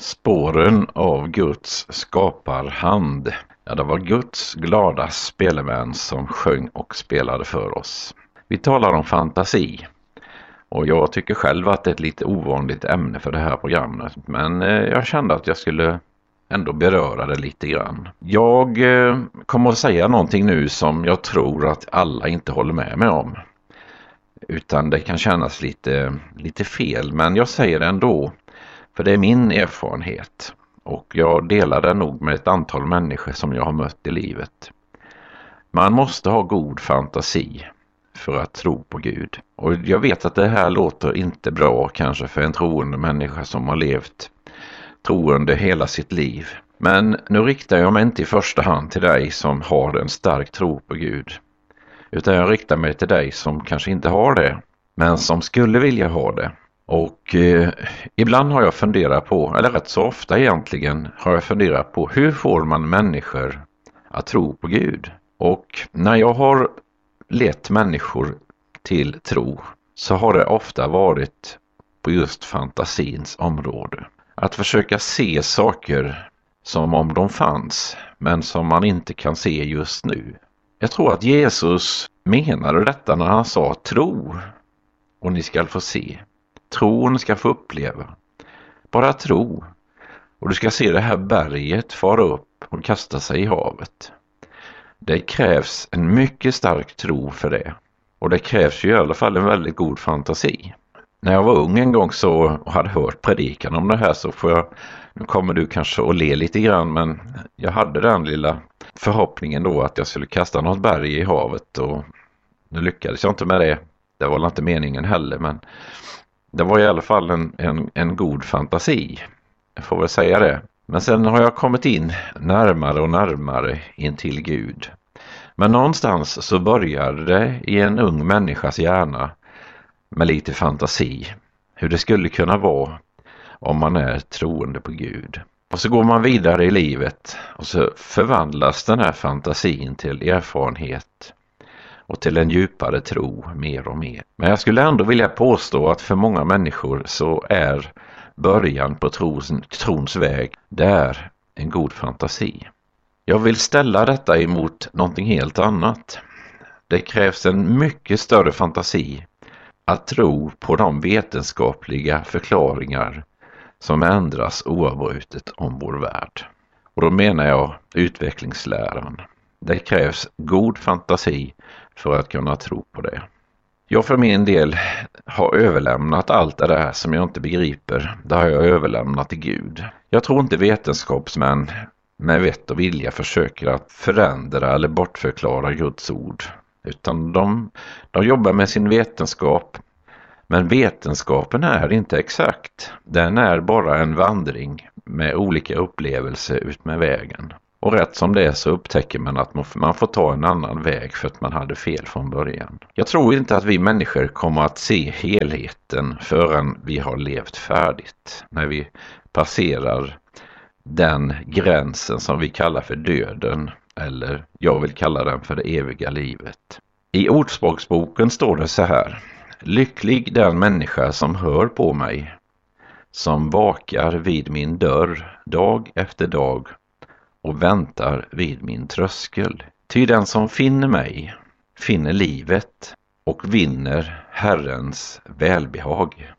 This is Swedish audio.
Spåren av Guds skaparhand. Ja, det var Guds glada spelemän som sjöng och spelade för oss. Vi talar om fantasi. Och jag tycker själv att det är ett lite ovanligt ämne för det här programmet. Men jag kände att jag skulle ändå beröra det lite grann. Jag kommer att säga någonting nu som jag tror att alla inte håller med mig om. Utan det kan kännas lite fel, men jag säger det ändå. För det är min erfarenhet. Och jag delar det nog med ett antal människor som jag har mött i livet. Man måste ha god fantasi för att tro på Gud. Och jag vet att det här låter inte bra kanske för en troende människa som har levt troende hela sitt liv. Men nu riktar jag mig inte i första hand till dig som har en stark tro på Gud. Utan jag riktar mig till dig som kanske inte har det, men som skulle vilja ha det. Och ibland har jag funderat på, eller rätt så ofta egentligen, har jag funderat på hur får man människor att tro på Gud? Och när jag har lett människor till tro så har det ofta varit på just fantasins område. Att försöka se saker som om de fanns, men som man inte kan se just nu. Jag tror att Jesus menade detta när han sa tro och ni ska få se. Tro och ni ska få uppleva. Bara tro. Och du ska se det här berget fara upp och kasta sig i havet. Det krävs en mycket stark tro för det. Och det krävs ju i alla fall en väldigt god fantasi. När jag var ung en gång så och hade hört predikan om det här så får jag, nu kommer du kanske att le lite grann, men jag hade den lilla förhoppningen då att jag skulle kasta något berg i havet och nu lyckades jag inte med det. Det var inte meningen heller, men det var i alla fall en god fantasi. Jag får väl säga det. Men sen har jag kommit in närmare och närmare in till Gud. Men någonstans så började det i en ung människas hjärna med lite fantasi. Hur det skulle kunna vara om man är troende på Gud. Och så går man vidare i livet och så förvandlas den här fantasin till erfarenhet och till en djupare tro mer och mer. Men jag skulle ändå vilja påstå att för många människor så är början på trons väg där en god fantasi. Jag vill ställa detta emot någonting helt annat. Det krävs en mycket större fantasi att tro på de vetenskapliga förklaringar som ändras oavbrutet om vår värld. Och då menar jag utvecklingsläran. Det krävs god fantasi för att kunna tro på det. Jag för min del har överlämnat allt det där som jag inte begriper. Det har jag överlämnat till Gud. Jag tror inte vetenskapsmän med vett och vilja försöker att förändra eller bortförklara Guds ord. Utan de jobbar med sin vetenskap. Men vetenskapen är inte exakt. Den är bara en vandring med olika upplevelser ut med vägen. Och rätt som det är så upptäcker man att man får ta en annan väg för att man hade fel från början. Jag tror inte att vi människor kommer att se helheten förrän vi har levt färdigt. När vi passerar den gränsen som vi kallar för döden. Eller jag vill kalla den för det eviga livet. I Ordspråksboken står det så här. Lycklig den människa som hör på mig. Som vakar vid min dörr dag efter dag. Och väntar vid min tröskel. Ty den som finner mig finner livet och vinner Herrens välbehag.